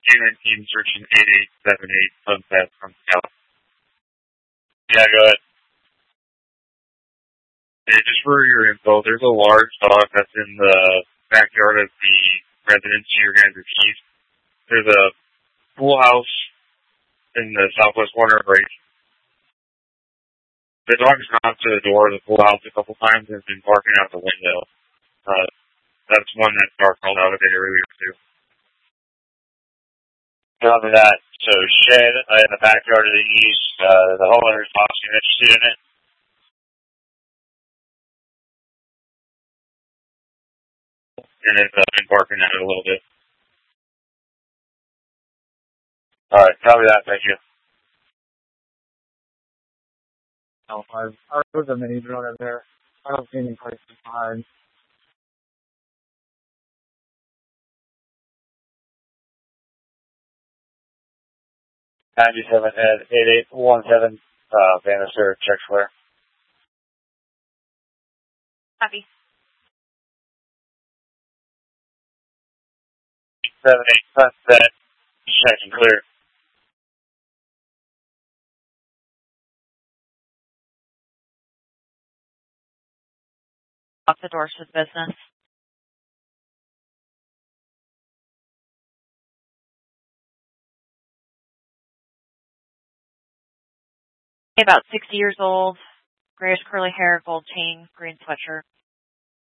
K-19 searching 8878 sunset from South. Yeah, go ahead. And just for your info, there's a large dog that's in the backyard of the residence to your guys' east. There's a pool house in the southwest corner of Rage. The dog's gone up to the door of the pool house a couple times and has been barking out the window. That's one that Star called out a bit earlier, too. Copy that. So, shed in the backyard of the east, the homeowner's possibly interested in it. And it's been barking at it a little bit. Alright, copy that. Thank you. No, I was a mini drone in there. I don't see any places behind. '97 at 8817, Bannister, check flare. Copy. 78 sunset, check and clear. Lock the doors to the business. About 60 years old, grayish curly hair, gold chain, green sweatshirt.